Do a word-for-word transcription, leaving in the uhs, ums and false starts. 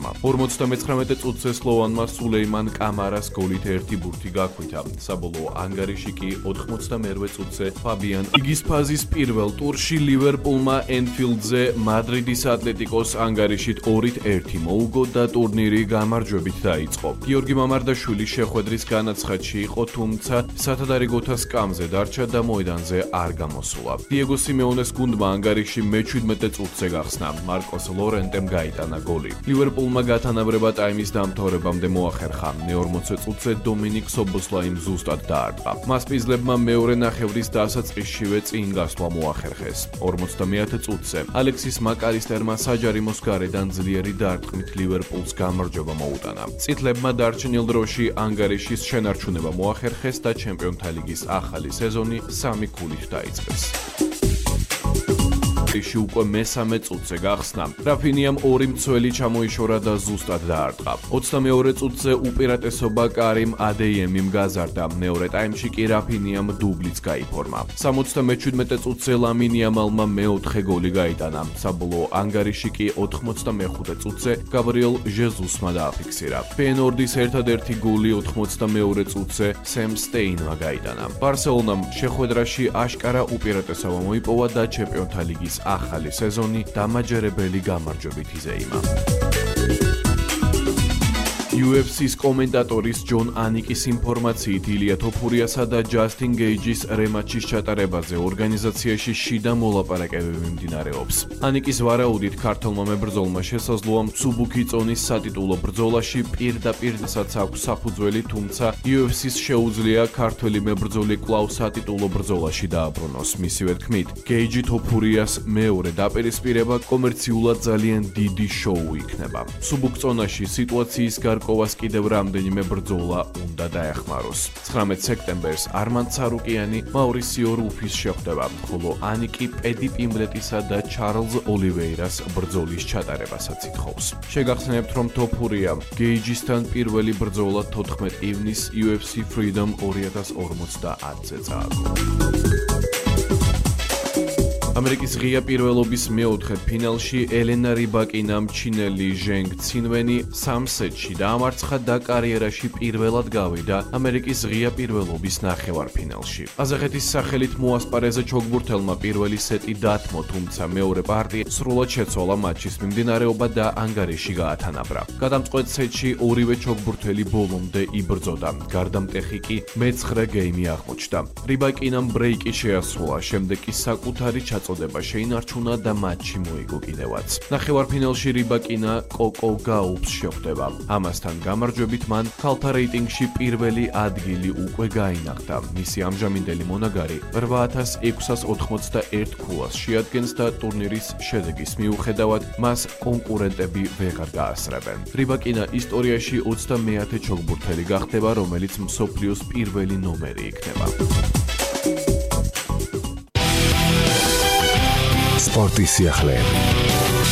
ფორმა. ორმოცდამეცხრამეტე წუთზე სლოვანმა სულეიმან კამარას გოლით ერთი ბურთი გაქვითა. საბოლოო ანგარიში კი ოთხმოცდამერვე წუთზე ფაბიან ლიგის ფაზის პირველ ტურში ლივერპულმა ენფილდზე მადრიდის ატლეტიკოს ანგარიშით ორით ერთი მოუგო და ტურნირი გამარჯვებით დაიწყო. გიორგი მამარდაშვილი შეხვედრის განაცხადში იყო, თუმცა სათადარიგოთა სკამზე დარჩა და მოედანზე არ გამოსულა. დიეგო სიმეონეს გუნდმა ანგარიში მეჩვიდმეტე წუთზე გახსნა. მარკოს ლორენტემ გაიტანა გოლი. ლივერპულმა გათანაბრება ტაიმის დამთავრებამდე მოახერხა. მეორმოცე წუთზე დომინიკ სობოსლაიმ ზუსტად დაარტყა. მასპინძლებმა მეორე ნახევრის დასაწყისშივე წინ გასვლა მოახერხეს. ორმოცდამეათე წუთზე ალექსის მაკალისტერმა საჯარიმოს გარედან ძლიერი დარტყმით ლივერპულს გამარჯვება მოუტანა. წითლებმა დარჩენილ დროში ანგარიშის შენარჩუნება მოახერხეს და ჩემპიონთა ლიგის ახალი სეზონი სამი ქულით დაიწყეს. ში უკვე მესამე წუთზე გახსნა. რაფინიამ ორი მცველი ჩამოიშორა და ზუსტად დაარტყა. ოცდამეორე წუთზე უპირატესობა კარიმ ადეიემიმ გაზარდა. მეორე ტაიმში კი რაფინიამ დუბლიც გაიფორმა. სამოცდამეჩვიდმეტე წუთზე ლამინ იამალმა მეოთხე გოლი გაიტანა. საბოლოო ანგარიში კი ოთხმოცდამეხუთე წუთზე გაბრიელ ჟეზუსმა დააფიქსირა. ფეიენორდის ერთადერთი გოლი ოთხმოცდამეორე წუთზე სემ სტეინმა გაიტანა. ბარსელონამ შეხვედრაში აშკარა უპირატესობა მოიპოვა და ჩემპიონთა ლიგის ახალი სეზონი დამაჯერებელი გამარჯვებით იზეიმა. იუ ეფ სის კომენტატორის ჯონ ანიკის ინფორმაციით ილია თოფურიასა და ჯასტინ გეიჯის რემატჩის ჩატარებაზე ორგანიზაციაში შიდა მოლაპარაკებები მიმდინარეობს. ანიკის ვარაუდით ქართველმა მებრძოლმა შესაძლოა მცუბუქი წონის სატიტულო ბრძოლაში პირდაპირ სადაც აქვს საფუძველი, თუმცა იუ ეფ სის შეუძლია ქართველი მებრძოლი კვლავ სატიტულო ბრძოლაში დააბრუნოს. მისივე თქმით, გეიჯი თოფურიას მეორე დაპირისპირება კომერციულად ძალიან დიდი შოუ იქნება. მცუბუქ წონაში სიტუაციის გარკვეულ კოვას კიდევ რამდენიმე ბრძოლა უნდა დაეხმაროს. ცხრამეტ სექტემბერს არმან ცარუკიანი მაურისიო რუფის შეხვდება, ხოლო ანიკი პედი პიმბლეტისა და ჩარლზ ოლივეირას ბრძოლის ჩატარებასაც ითხოვს. შეგახსენებთ, რომ თოფურია გეიჯისთან პირველი ბრძოლა თოთხმეტ ივნისს იუ ეფ სი Freedom ორი ათას ორმოცდაათზე წააგო. ამერიკის ღია პირველობის მეოთხე ფინალში ელენა რიბაკინამ ჩინელი ჟენგ ცინვენი სამ სეტში დაამარცხა და კარიერაში პირველად გავიდა ამერიკის ღია პირველობის ნახევარფინალში. ყაზახეთის სახელით მოასპარეზე ჩოგბურთელმა პირველი სეტი დათმო, თუმცა მეორე პარტია სრულად შეცვალა მატჩის მიმდინარეობა და ანგარიში გაათანაბრა. გადამწყვეტ სეტში ორივე ჩოგბურთელი ბოლომდე იბრძოდა. გარდამტეხი კი მეცხრე გეიმი აღმოჩნდა. რიბაკინამ ბრეიკი შეასრულა, შემდეგ კი საკუთარი წოდება შეინარჩუნა და მატჩი მოიგო კიდევაც. ნახევარფინალში რიბაკინა კოკო გაუპს შეხვდება. ამასთან გამარჯვებით მან ქალთა რეიტინგში პირველი ადგილი უკვე გაინახდა. მისი ამჟამინდელი მონაგარი რვა ათას ექვსას ოთხმოცდაერთ ქულას შეადგენს და ტურნირის შედეგის მიუხედავად მას კონკურენტები ვეღარ გაასწრებენ. რიბაკინა ისტორიაში ოცდამეათე ჩოგბურთელი გახდება, რომელიც მსოფლიოს პირველი ნომერი იქნება. სპორტის სიახლეები.